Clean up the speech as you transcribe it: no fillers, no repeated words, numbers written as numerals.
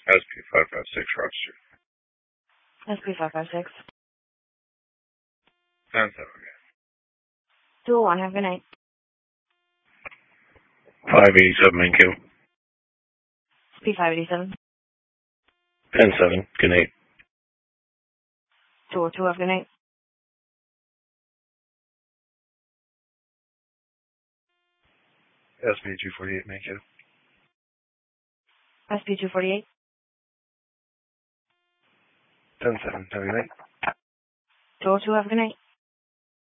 SP556 Rochester. SP556. 10-7. 201, have a good night. 587 main Q. SP587. 10-7. Good night. 202, have a good night. SP248 main Q. SP248. 10-7. Have a good night. 202, have a good night.